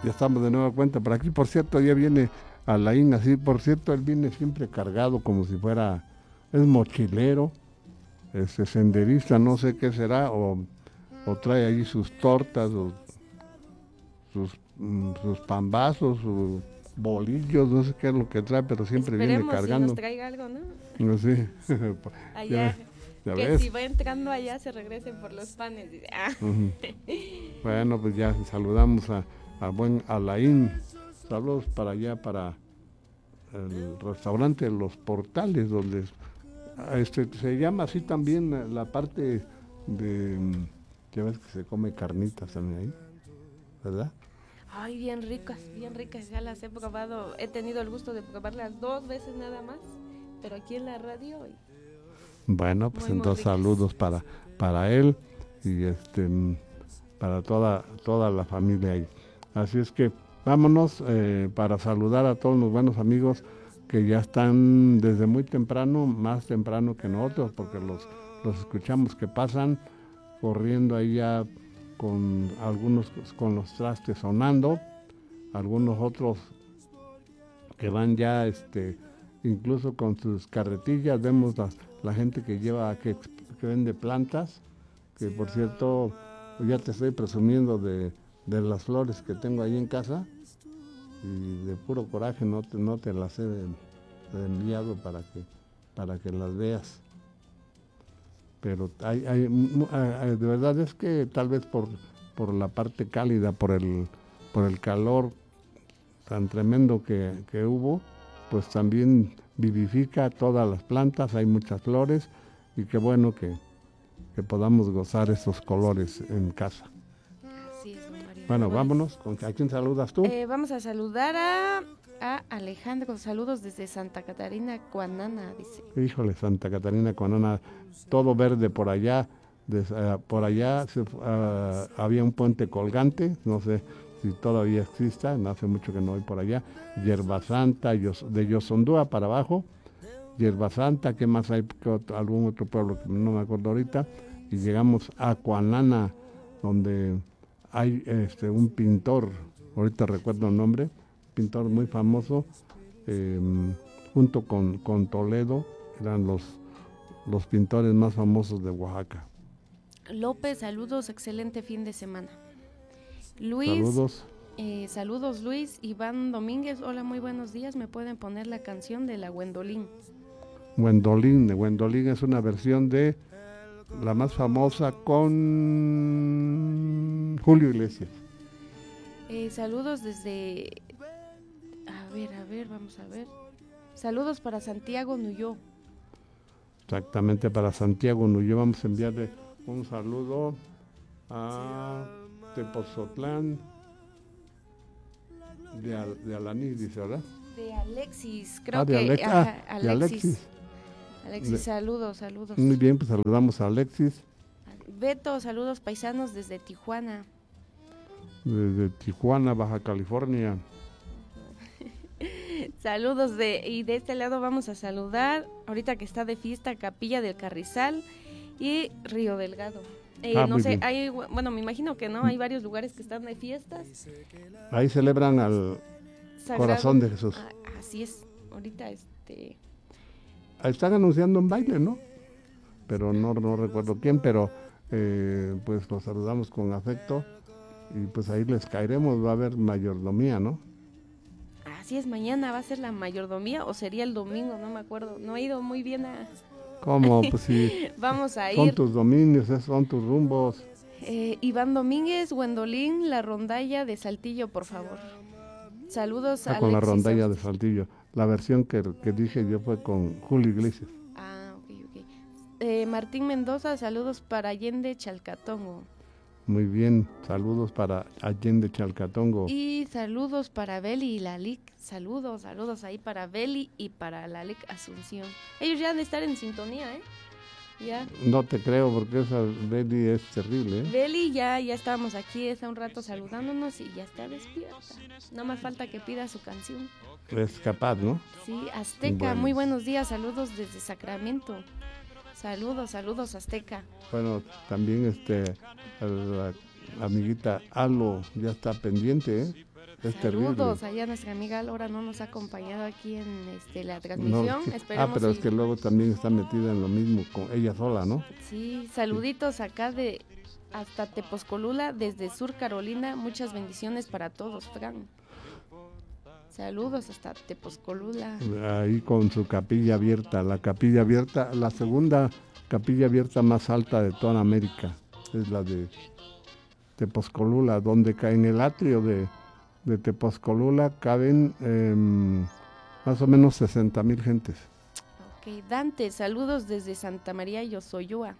Ya estamos de nueva cuenta por aquí. Por cierto, ya viene Alain, así, por cierto, él viene siempre cargado como si fuera, es mochilero, senderista, no sé qué será, o trae allí sus tortas, o sus pambazos, sus bolillos, no sé qué es lo que trae, pero siempre viene Esperemos si nos cargando. traiga algo, ¿no? No sé, Allá, ya que ves. si va entrando allá se regrese por los panes. Dice. Ujú. Bueno, pues ya saludamos a buen Alain. Saludos para allá, para el restaurante Los Portales, donde se llama así también la parte de, ya ves que se come carnitas también ahí, ¿verdad? Ay, bien ricas, ya las he probado. He tenido el gusto de probarlas 2 veces nada más, pero aquí en la radio. Bueno, pues Muy entonces ricas. saludos para él y para toda la familia ahí. Así es que vámonos para saludar a todos los buenos amigos que ya están desde muy temprano, más temprano que nosotros, porque los escuchamos que pasan corriendo ahí ya con algunos con los trastes sonando, algunos otros que van ya incluso con sus carretillas. Vemos la gente que lleva, que vende plantas, que por cierto ya te estoy presumiendo de las flores que tengo ahí en casa, y de puro coraje no te las he enviado para que las veas. Pero de verdad es que tal vez por la parte cálida, por el calor tan tremendo que hubo, pues también vivifica todas las plantas, hay muchas flores, y qué bueno que podamos gozar esos colores en casa. Así es, don Mario. Bueno, vámonos. ¿A quién saludas tú? Vamos a saludar a Alejandro. Saludos desde Santa Catarina, Cuanana, dice. Híjole, Santa Catarina, Cuanana, todo verde por allá. Por allá había un puente colgante, no sé si todavía exista, no hace mucho que no voy por allá. Yerba Santa, de Yosondúa para abajo. Yerba Santa, ¿qué más hay? Algún otro pueblo que no me acuerdo ahorita. Y llegamos a Cuanana, donde hay un pintor, ahorita recuerdo el nombre, pintor muy famoso, junto con Toledo, eran los pintores más famosos de Oaxaca. López, saludos, excelente fin de semana. Luis, Saludos. Saludos Luis. Iván Domínguez, hola, muy buenos días, ¿me pueden poner la canción de la Gwendolyn? Gwendolyn es una versión de la más famosa con Julio Iglesias. Saludos desde... A ver, vamos a ver. Saludos para Santiago Nuyó. Exactamente, para Santiago Nuyó vamos a enviarle un saludo a Tepozotlán de Alaní, dice, ¿verdad? De Alexis, creo de que... Alexis. De Alexis. Alexis, saludos. Muy bien, pues saludamos a Alexis. Beto, saludos paisanos desde Tijuana. Desde Tijuana, Baja California. Saludos y de este lado vamos a saludar, ahorita que está de fiesta, Capilla del Carrizal y Río Delgado. No sé, bueno, me imagino que no, hay varios lugares que están de fiestas. Ahí celebran al Sagrado Corazón de Jesús. Así es, ahorita están anunciando un baile, ¿no? Pero no recuerdo quién, pero pues los saludamos con afecto y pues ahí les caeremos, va a haber mayordomía, ¿no? Así es, mañana va a ser la mayordomía o sería el domingo, no me acuerdo, no he ido muy bien a... ¿Cómo? Pues sí. Vamos a ir. Son tus dominios, son tus rumbos. Iván Domínguez, Gwendolyn, la rondalla de Saltillo, por favor. Saludos a con la rondalla de Saltillo. La versión que dije yo fue con Julio Iglesias. Ok. Martín Mendoza, saludos para Allende Chalcatongo. Muy bien, saludos para Allende Chalcatongo. Y saludos para Beli y Lalic. Saludos ahí para Beli y para Lalic Asunción. Ellos ya han de estar en sintonía, ¿eh? Ya. No te creo porque esa Beli es terrible, ¿eh? Beli ya estábamos aquí hace un rato saludándonos y ya está despierta. No más falta que pida su canción. Es capaz, ¿no? Sí, Azteca, bueno. Muy buenos días, saludos desde Sacramento. Saludos Azteca. Bueno, también la amiguita Alo ya está pendiente, ¿eh? Saludos allá, nuestra amiga Laura no nos ha acompañado aquí en la transmisión. No, pero es que luego también está metida en lo mismo con ella sola, ¿no? Sí, saluditos acá hasta Tepozcolula, desde Sur Carolina. Muchas bendiciones para todos, Fran. Saludos hasta Tepozcolula. Ahí con su capilla abierta, la segunda capilla abierta más alta de toda América, es la de Tepozcolula, donde cae en el atrio de Tepozcolula caben más o menos 60,000 gentes. Ok, Dante, saludos desde Santa María Yosoyúa.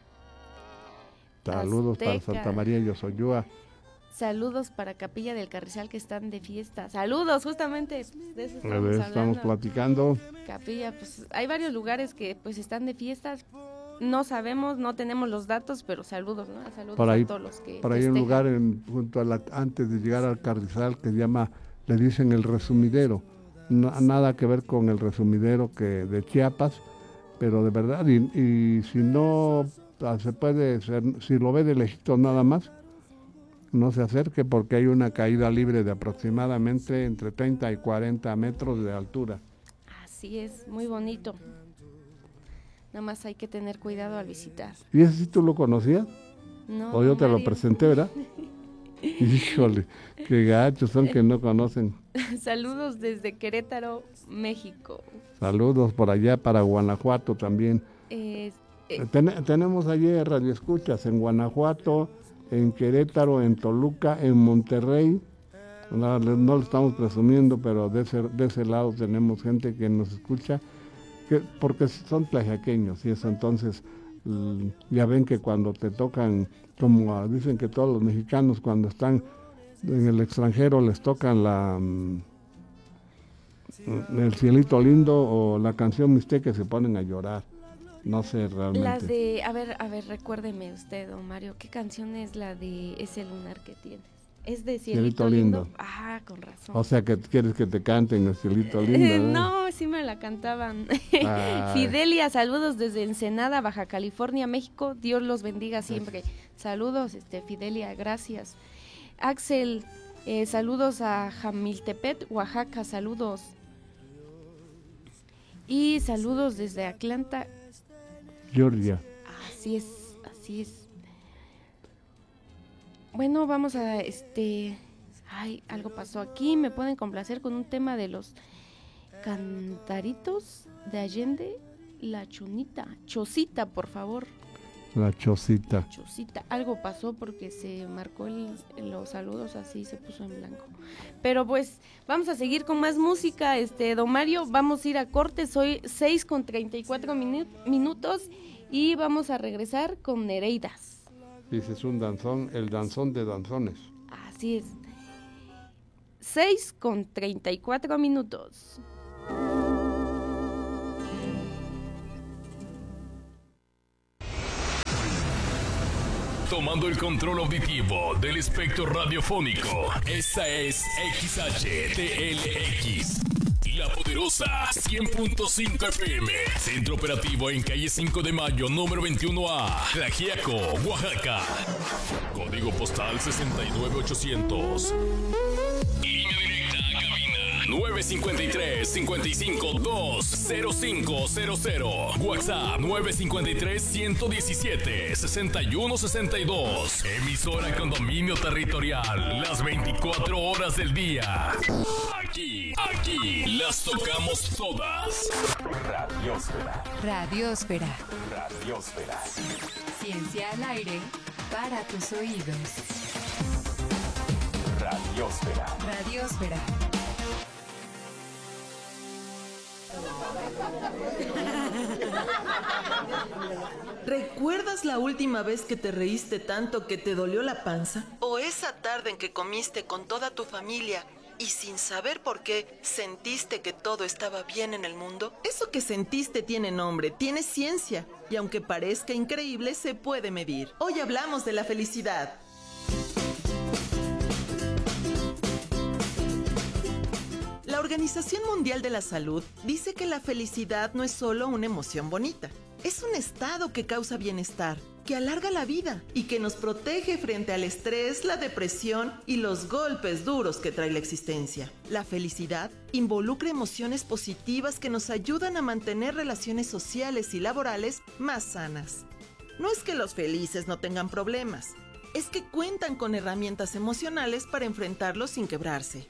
Saludos Azteca. para Santa María Yosoyúa. Saludos para Capilla del Carrizal que están de fiesta. Saludos, justamente de eso estamos platicando. Capilla, pues hay varios lugares que pues están de fiestas. No sabemos, no tenemos los datos, pero saludos, ¿no? Saludos a todos los que por ahí un lugar junto a antes de llegar al Carrizal que le dicen el Resumidero. Nada que ver con el Resumidero que de Chiapas, pero de verdad, y si no se puede, si lo ve de lejito nada más, no se acerque porque hay una caída libre de aproximadamente entre 30 y 40 metros de altura. Así es, muy bonito. Nada más hay que tener cuidado al visitar. ¿Y ese sí tú lo conocías? No. ¿O yo te lo presenté, verdad? Híjole, qué gachos son que no conocen. Saludos desde Querétaro, México. Saludos por allá para Guanajuato también. Tenemos allí radioescuchas en Guanajuato, en Querétaro, en Toluca, en Monterrey. No lo estamos presumiendo, pero de ese lado tenemos gente que nos escucha, porque son tlaxcalteños y eso. Entonces ya ven que cuando te tocan, como dicen que todos los mexicanos cuando están en el extranjero les tocan el cielito lindo o la canción Mixteca, se ponen a llorar. No sé realmente. Las de, a ver, recuérdeme usted, don Mario, ¿qué canción es la de Ese lunar que tienes? ¿Es de Cielito Lindo? Ah, con razón. O sea, que quieres que te canten el Cielito Lindo. No, sí me la cantaban. Fidelia, saludos desde Ensenada, Baja California, México. Dios los bendiga siempre. Saludos, Fidelia, gracias. Axel, saludos a Jamiltepet, Oaxaca, saludos. Y saludos desde Atlanta, Georgia. Así es. Bueno, vamos a algo pasó aquí. ¿Me pueden complacer con un tema de los Cantaritos de Allende? La Chocita, por favor. La Chocita. Algo pasó porque se marcó los saludos, así se puso en blanco. Pero pues vamos a seguir con más música, don Mario. Vamos a ir a corte, soy 6:34 minutos y vamos a regresar con Nereidas. Dices un danzón, el danzón de danzones. Así es. 6:34 minutos. Tomando el control auditivo del espectro radiofónico. Esta es XHTLX. La Poderosa 100.5 FM. Centro operativo en calle 5 de Mayo, número 21A. Tlaxiaco, Oaxaca. Código postal 69800. Línea directa a cabina 953-55-20500. WhatsApp 953-117-6162. Emisora con dominio territorial. Las 24 horas del día. Aquí las tocamos todas. Radiosfera. Ciencia al aire para tus oídos. Radiosfera. ¿Recuerdas la última vez que te reíste tanto que te dolió la panza? ¿O esa tarde en que comiste con toda tu familia y sin saber por qué sentiste que todo estaba bien en el mundo? Eso que sentiste tiene nombre, tiene ciencia, y aunque parezca increíble, se puede medir. Hoy hablamos de la felicidad. La Organización Mundial de la Salud dice que la felicidad no es solo una emoción bonita. Es un estado que causa bienestar, que alarga la vida y que nos protege frente al estrés, la depresión y los golpes duros que trae la existencia. La felicidad involucra emociones positivas que nos ayudan a mantener relaciones sociales y laborales más sanas. No es que los felices no tengan problemas, es que cuentan con herramientas emocionales para enfrentarlos sin quebrarse.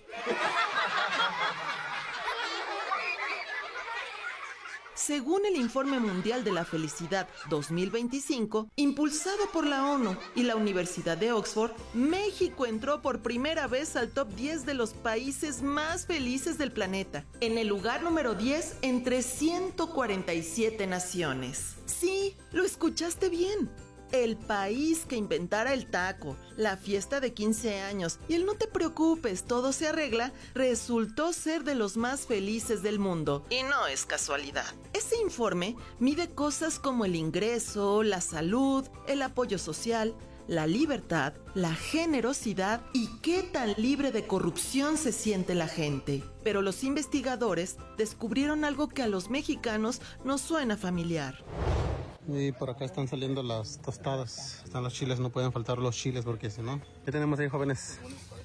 Según el Informe Mundial de la Felicidad 2025, impulsado por la ONU y la Universidad de Oxford, México entró por primera vez al top 10 de los países más felices del planeta, en el lugar número 10 entre 147 naciones. Sí, lo escuchaste bien. El país que inventara el taco, la fiesta de 15 años y el no te preocupes, todo se arregla, resultó ser de los más felices del mundo. Y no es casualidad. Ese informe mide cosas como el ingreso, la salud, el apoyo social, la libertad, la generosidad y qué tan libre de corrupción se siente la gente. Pero los investigadores descubrieron algo que a los mexicanos nos suena familiar. Y por acá están saliendo las tostadas. Están los chiles, no pueden faltar los chiles porque si no... ¿Qué tenemos ahí, jóvenes?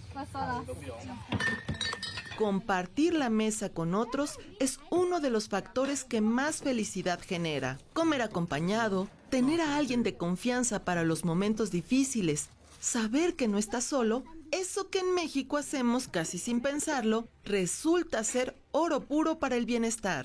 Compartir la mesa con otros es uno de los factores que más felicidad genera. Comer acompañado, tener a alguien de confianza para los momentos difíciles, saber que no estás solo, eso que en México hacemos casi sin pensarlo, resulta ser oro puro para el bienestar.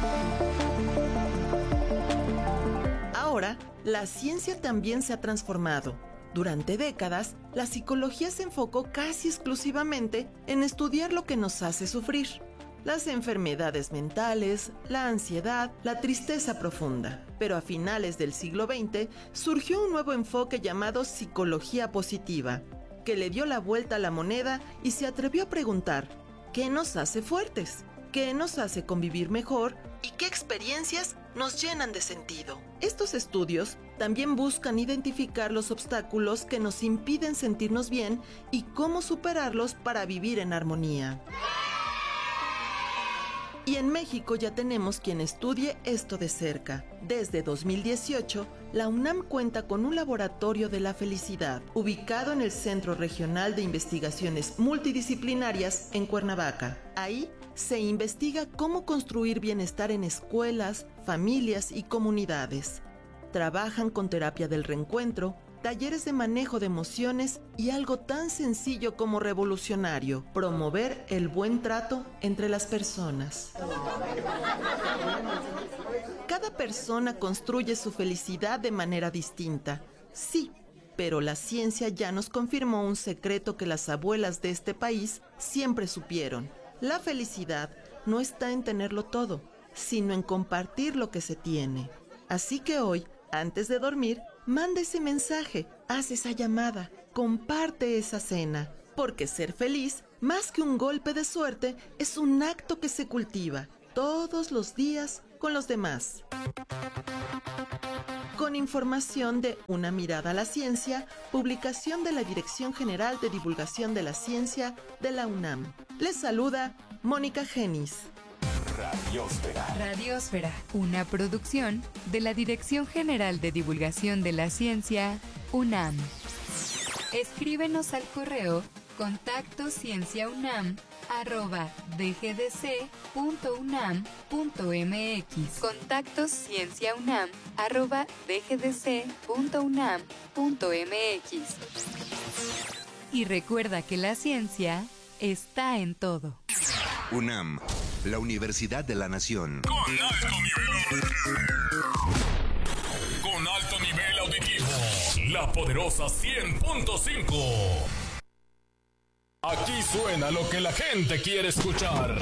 Ahora, la ciencia también se ha transformado. Durante décadas, la psicología se enfocó casi exclusivamente en estudiar lo que nos hace sufrir. Las enfermedades mentales, la ansiedad, la tristeza profunda. Pero a finales del siglo XX surgió un nuevo enfoque llamado psicología positiva, que le dio la vuelta a la moneda y se atrevió a preguntar, ¿qué nos hace fuertes? ¿Qué nos hace convivir mejor? ¿Y qué experiencias nos llenan de sentido? Estos estudios también buscan identificar los obstáculos que nos impiden sentirnos bien y cómo superarlos para vivir en armonía. Y en México ya tenemos quien estudie esto de cerca. Desde 2018, la UNAM cuenta con un laboratorio de la felicidad, ubicado en el Centro Regional de Investigaciones Multidisciplinarias en Cuernavaca. Ahí se investiga cómo construir bienestar en escuelas, familias y comunidades. Trabajan con terapia del reencuentro, talleres de manejo de emociones y algo tan sencillo como revolucionario, promover el buen trato entre las personas. Cada persona construye su felicidad de manera distinta, sí, pero la ciencia ya nos confirmó un secreto que las abuelas de este país siempre supieron. La felicidad no está en tenerlo todo, sino en compartir lo que se tiene. Así que hoy, antes de dormir, manda ese mensaje, haz esa llamada, comparte esa cena, porque ser feliz, más que un golpe de suerte, es un acto que se cultiva todos los días con los demás. Con información de Una Mirada a la Ciencia, publicación de la Dirección General de Divulgación de la Ciencia de la UNAM. Les saluda Mónica Genis. Radiósfera. Radiósfera, una producción de la Dirección General de Divulgación de la Ciencia, UNAM. Escríbenos al correo contactoscienciaunam@dgdc.unam.mx. contactoscienciaunam@dgdc.unam.mx. Y recuerda que la ciencia está en todo. UNAM, la Universidad de la Nación. Con alto nivel auditivo. La poderosa 100.5. Aquí suena lo que la gente quiere escuchar.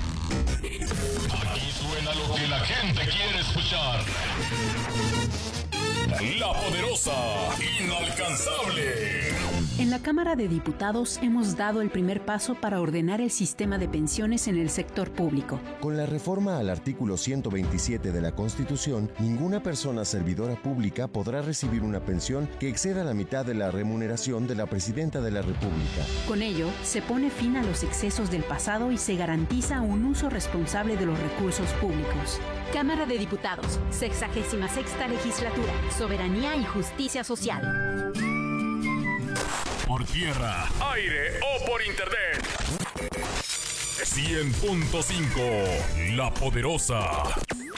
Aquí suena lo que la gente quiere escuchar. La poderosa, inalcanzable. En la Cámara de Diputados hemos dado el primer paso para ordenar el sistema de pensiones en el sector público. Con la reforma al artículo 127 de la Constitución, ninguna persona servidora pública podrá recibir una pensión que exceda la mitad de la remuneración de la Presidenta de la República. Con ello, se pone fin a los excesos del pasado y se garantiza un uso responsable de los recursos públicos. Cámara de Diputados, 66ª Legislatura, Soberanía y Justicia Social. Por tierra, aire o por internet. 100.5, La Poderosa.